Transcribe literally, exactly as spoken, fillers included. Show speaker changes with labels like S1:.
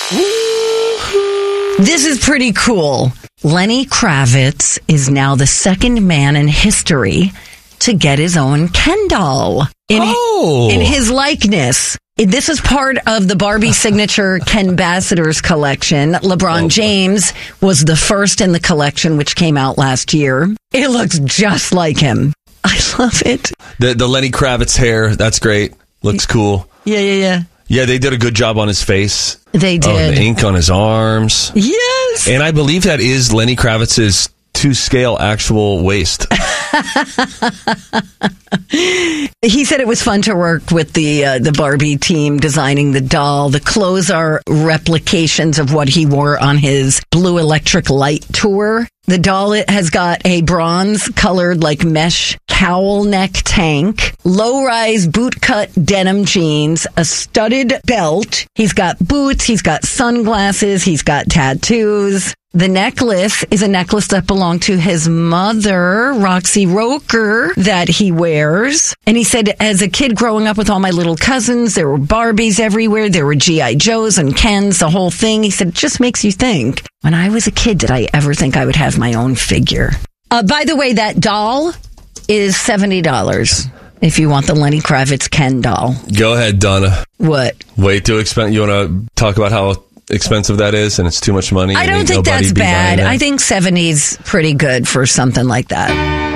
S1: This is pretty cool. Lenny Kravitz is now the second man in history to get his own Ken doll in,
S2: oh.
S1: in his likeness. This is part of the Barbie signature Ken Bassiter's collection. LeBron oh. James was the first in the collection, which came out last year. It looks just like him. I love it.
S2: The the Lenny Kravitz hair, that's great. Looks cool.
S1: Yeah, yeah, yeah.
S2: Yeah, they did a good job on his face.
S1: They did.
S2: Oh, the ink on his arms.
S1: Yes.
S2: And I believe that is Lenny Kravitz's to-scale actual waist.
S1: He said it was fun to work with the uh, the Barbie team designing the doll. The clothes are replications of what he wore on his Blue Electric Light tour. The doll it has got a bronze-colored, like, mesh cowl neck tank, low-rise boot-cut denim jeans, a studded belt. He's got boots, he's got sunglasses, he's got tattoos. The necklace is a necklace that belonged to his mother, Roxy Roker, that he wears. And he said, as a kid growing up with all my little cousins, there were Barbies everywhere. There were G I. Joes and Kens, the whole thing. He said, it just makes you think, when I was a kid, did I ever think I would have my own figure? Uh, by the way, that doll is seventy dollars if you want the Lenny Kravitz Ken doll.
S2: Go ahead, Donna.
S1: What?
S2: Way too expensive. You want to talk about how expensive that is and it's too much money?
S1: I don't think that's bad. I think seventy is pretty good for something like that.